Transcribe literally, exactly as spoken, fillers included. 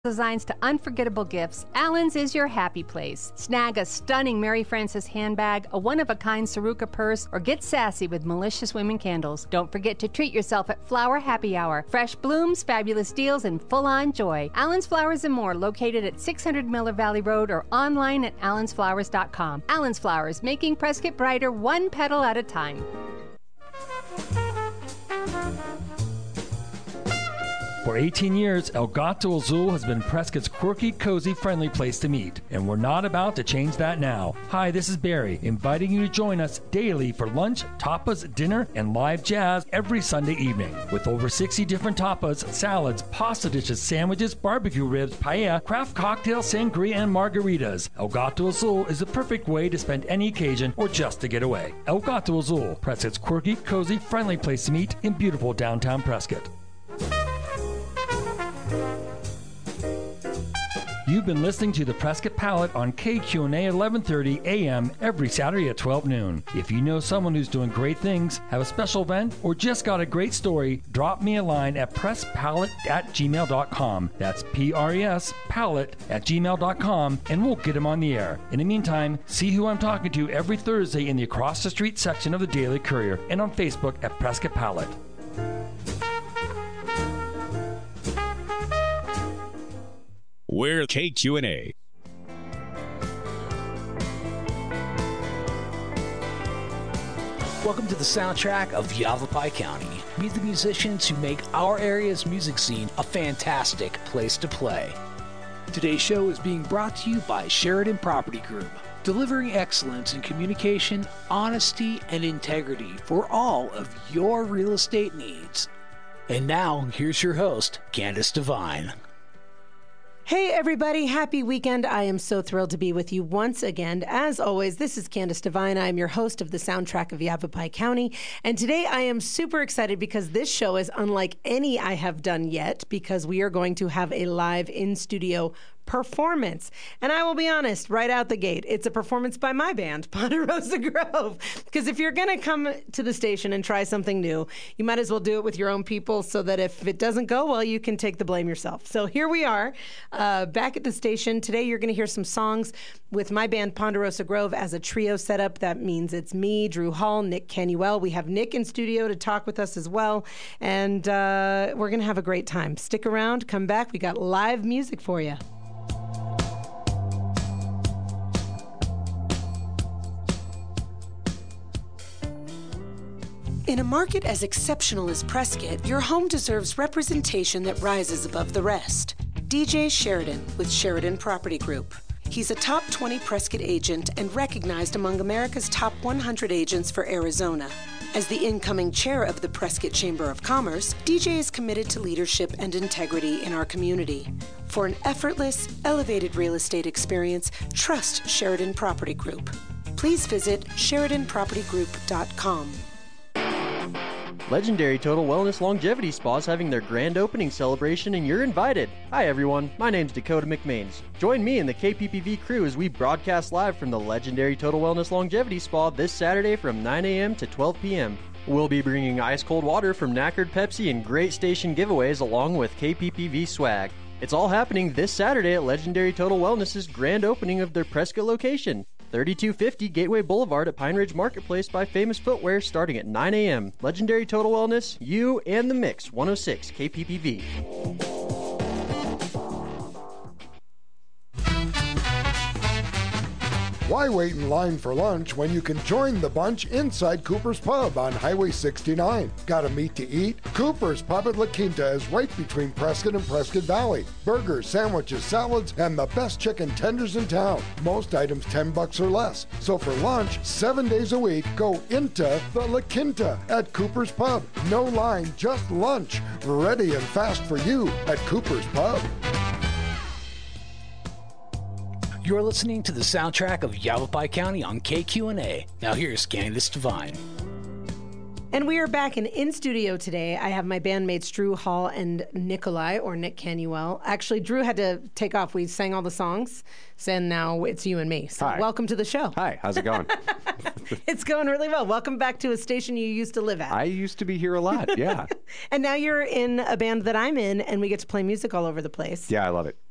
designs to unforgettable gifts, Allen's is your happy place. Snag a stunning Mary Frances handbag, a one-of-a-kind Saruka purse, or get sassy with Malicious Women candles. Don't forget to treat yourself at Flower Happy Hour. Fresh blooms, fabulous deals, and full-on joy. Allen's Flowers and More, located at six hundred Miller Valley Road or online at allens flowers dot com. Allen's Flowers, making Prescott brighter one petal at a time. For eighteen years, El Gato Azul has been Prescott's quirky, cozy, friendly place to meet, and we're not about to change that now. Hi, this is Barry, inviting you to join us daily for lunch, tapas, dinner, and live jazz every Sunday evening. With over sixty different tapas, salads, pasta dishes, sandwiches, barbecue ribs, paella, craft cocktails, sangria, and margaritas, El Gato Azul is the perfect way to spend any occasion or just to get away. El Gato Azul, Prescott's quirky, cozy, friendly place to meet in beautiful downtown Prescott. You've been listening to the Prescott Palette on K Q N A eleven thirty A M every Saturday at twelve noon. If you know someone who's doing great things, have a special event, or just got a great story, drop me a line at presspalette at gmail dot com. That's P R E S palette at gmail dot com, and we'll get them on the air. In the meantime, see who I'm talking to every Thursday in the Across the Street section of the Daily Courier and on Facebook at Prescott Palette. We're K Q N A. Welcome to the soundtrack of Yavapai County. Meet the musicians who make our area's music scene a fantastic place to play. Today's show is being brought to you by Sheridan Property Group, delivering excellence in communication, honesty, and integrity for all of your real estate needs. And now, here's your host, Candace Devine. Hey everybody, happy weekend. I am so thrilled to be with you once again. As always, this is Candace Devine. I am your host of the soundtrack of Yavapai County. And today I am super excited because this show is unlike any I have done yet, because we are going to have a live in-studio performance. And I will be honest, right out the gate, it's a performance by my band, Ponderosa Grove. Because if you're going to come to the station and try something new, you might as well do it with your own people so that if it doesn't go well, you can take the blame yourself. So here we are, uh, back at the station. Today you're going to hear some songs with my band, Ponderosa Grove, as a trio setup. That means it's me, Drew Hall, Nick Canuel. We have Nick in studio to talk with us as well. And uh, we're going to have a great time. Stick around, come back. We got live music for you. In a market as exceptional as Prescott, your home deserves representation that rises above the rest. D J Sheridan with Sheridan Property Group. He's a top twenty Prescott agent and recognized among America's top one hundred agents for Arizona. As the incoming chair of the Prescott Chamber of Commerce, D J is committed to leadership and integrity in our community. For an effortless, elevated real estate experience, trust Sheridan Property Group. Please visit sheridan property group dot com. Legendary Total Wellness Longevity Spa is having their grand opening celebration, and you're invited. Hi everyone, my name's Dakota McMains. Join me and the K P P V crew as we broadcast live from the Legendary Total Wellness Longevity Spa this Saturday from nine a.m. to twelve p.m. We'll be bringing ice-cold water from Knackered Pepsi and great station giveaways along with K P P V swag. It's all happening this Saturday at Legendary Total Wellness's grand opening of their Prescott location. thirty-two fifty Gateway Boulevard at Pine Ridge Marketplace by Famous Footwear starting at nine a.m. Legendary Total Wellness, you and the mix, one oh six K P P V. Why wait in line for lunch when you can join the bunch inside Cooper's Pub on Highway sixty-nine? Got a meat to eat? Cooper's Pub at La Quinta is right between Prescott and Prescott Valley. Burgers, sandwiches, salads, and the best chicken tenders in town. Most items ten bucks or less. So for lunch, seven days a week, go into the La Quinta at Cooper's Pub. No line, just lunch. Ready and fast for you at Cooper's Pub. You're listening to the soundtrack of Yavapai County on K Q N A. Now here's Candace Devine. And we are back in in studio today. I have my bandmates Drew Hall and Nikolai, or Nick Canuel. Actually, Drew had to take off. We sang all the songs, and now it's you and me. So Hi. Welcome to the show. Hi, how's it going? It's going really well. Welcome back to a station you used to live at. I used to be here a lot, yeah. And now you're in a band that I'm in, and we get to play music all over the place. Yeah, I love it.